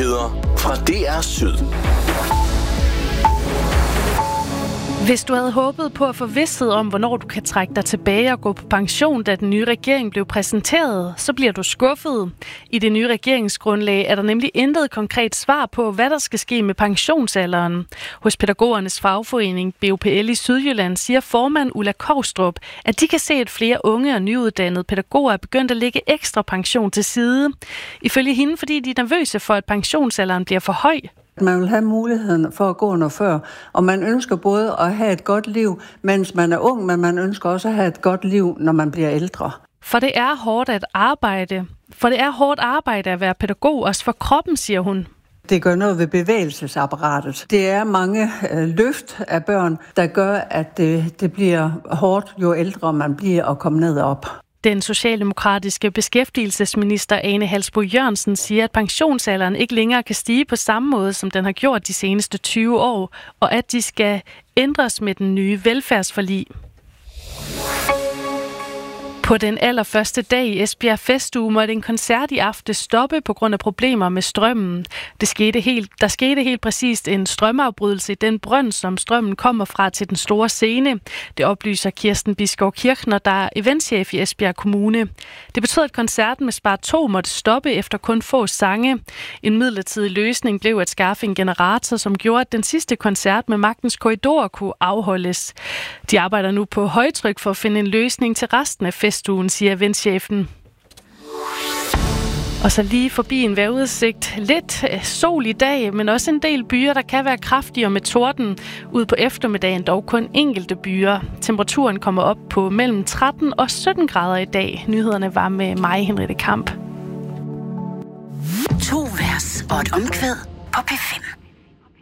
Nyheder fra DR Syd. Hvis du havde håbet på at få vished om, hvornår du kan trække dig tilbage og gå på pension, da den nye regering blev præsenteret, så bliver du skuffet. I det nye regeringsgrundlag er der nemlig intet konkret svar på, hvad der skal ske med pensionsalderen. Hos pædagogernes fagforening BUPL i Sydjylland siger formand Ulla Kovstrup, at de kan se, at flere unge og nyuddannede pædagoger er begyndt at lægge ekstra pension til side. Ifølge hende, fordi de er nervøse for, at pensionsalderen bliver for høj. Man vil have muligheden for at gå noget før, og man ønsker både at have et godt liv, mens man er ung, men man ønsker også at have et godt liv, når man bliver ældre. For det er hårdt arbejde at være pædagog, også for kroppen, siger hun. Det gør noget ved bevægelsesapparatet. Det er mange løft af børn, der gør, at det bliver hårdt, jo ældre man bliver og kommer ned og op. Den socialdemokratiske beskæftigelsesminister Ane Halsboe-Jørgensen siger, at pensionsalderen ikke længere kan stige på samme måde, som den har gjort de seneste 20 år, og at de skal ændres med den nye velfærdsforlig. På den allerførste dag i Esbjerg Festuge måtte en koncert i aften stoppe på grund af problemer med strømmen. Der skete helt præcist en strømafbrydelse i den brønd, som strømmen kommer fra til den store scene. Det oplyser Kirsten Biskov Kirchner, der er eventchef i Esbjerg Kommune. Det betød, at koncerten med Spar 2 måtte stoppe efter kun få sange. En midlertidig løsning blev at skaffe en generator, som gjorde, at den sidste koncert med Magtens Korridor kunne afholdes. De arbejder nu på højtryk for at finde en løsning til resten af festugen, siger eventchefen. Og så lige forbi en vejrudsigt. Lidt sol i dag, men også en del byer, der kan være kraftigere med torden. Ud på eftermiddagen dog kun enkelte byer. Temperaturen kommer op på mellem 13 og 17 grader i dag. Nyhederne var med mig, Henriette Kamp. 2 vers og et omkvæd på P5.